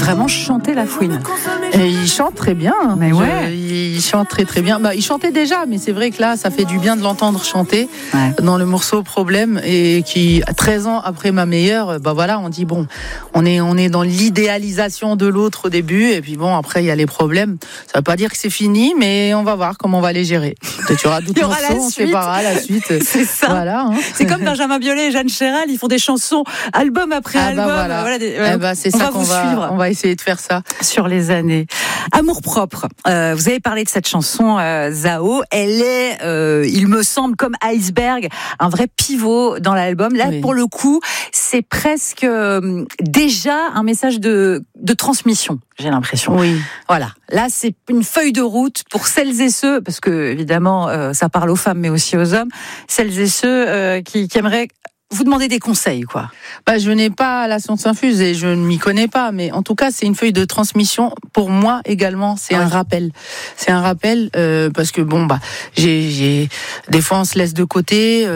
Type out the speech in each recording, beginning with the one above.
vraiment chanter la fouine. Et il chante très bien. Mais ouais. Il chante très très bien. Il chantait déjà, mais c'est vrai que là, ça fait du bien de l'entendre chanter dans le morceau Problème, et qui, 13 ans après Ma Meilleure, voilà, on dit bon, on est dans l'idéalisation de l'autre au début, et puis bon, après il y a les problèmes. Ça veut pas dire que c'est fini, mais on va voir comment on va les gérer. Peut-être il y aura d'autres morceaux, on séparera la suite. C'est ça. Voilà. C'est comme Benjamin Biolay et Jeanne Chéral, ils font des chansons album après album. Voilà. C'est ça qu'on va suivre. On va essayer de faire ça sur les années. Amour propre. Vous avez parlé de cette chanson Zao. Elle est, il me semble, comme Iceberg, un vrai pivot dans l'album. Là, pour le coup, c'est presque déjà un message de transmission. J'ai l'impression. Oui. Voilà. Là, c'est une feuille de route pour celles et ceux, parce que évidemment, ça parle aux femmes, mais aussi aux hommes. Celles et ceux qui aimeraient vous demander des conseils, quoi. Je n'ai pas la science infuse et je ne m'y connais pas, mais en tout cas, c'est une feuille de transmission. Pour moi également, c'est un rappel. C'est un rappel parce que j'ai des fois on se laisse de côté.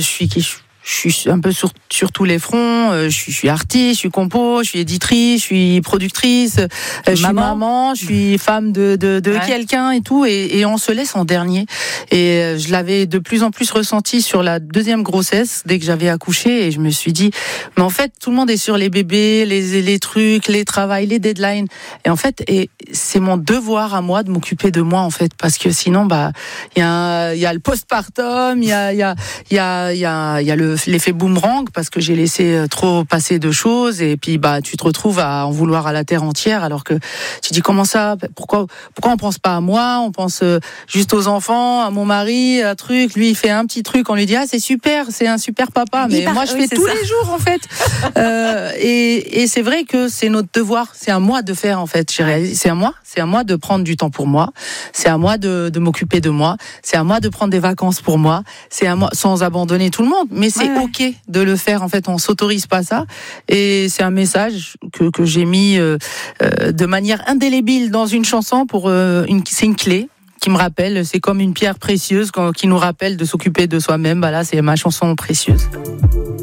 Je suis un peu sur tous les fronts. Je suis artiste, je suis compo, je suis éditrice, je suis productrice, je suis maman, je suis femme de quelqu'un et tout. Et on se laisse en dernier. Et je l'avais de plus en plus ressenti sur la deuxième grossesse, dès que j'avais accouché. Et je me suis dit, mais en fait, tout le monde est sur les bébés, les trucs, les travails, les deadlines. Et en fait, c'est mon devoir à moi de m'occuper de moi, en fait, parce que sinon, il y a le postpartum, il y a l'effet boomerang, parce que j'ai laissé trop passer de choses, et puis tu te retrouves à en vouloir à la terre entière, alors que tu dis comment ça, pourquoi on pense pas à moi, on pense juste aux enfants, à mon mari, un truc, lui il fait un petit truc, on lui dit c'est super, c'est un super papa, mais moi je fais tous les jours en fait. Et c'est vrai que c'est notre devoir, c'est à moi de faire en fait. J'ai réalisé, c'est à moi de prendre du temps pour moi, c'est à moi de m'occuper de moi, c'est à moi de prendre des vacances pour moi, c'est à moi, sans abandonner tout le monde, mais c'est ok de le faire, en fait, on s'autorise pas ça, et c'est un message que j'ai mis de manière indélébile dans une chanson c'est une clé qui me rappelle, c'est comme une pierre précieuse qui nous rappelle de s'occuper de soi-même. Là, c'est ma chanson précieuse.